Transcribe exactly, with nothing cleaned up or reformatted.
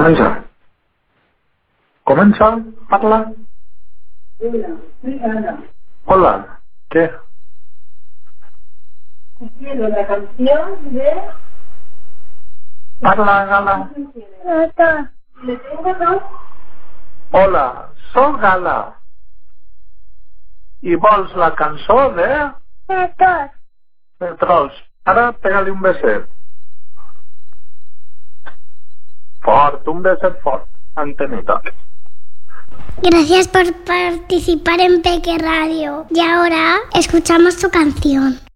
Comença. Comença, parla. Hola, soy Ana. Hola, ¿qué? Quiero la canción de... Parla, Gala. Acá. ¿Le tengo dos? Hola, soc Gala. I vols la cançó de... Dos. de Trolls. Ara pega-li un beset. Fort, un beset fort. Antenita. Gracias por participar en Peque Radio. Y ahora escuchamos tu canción.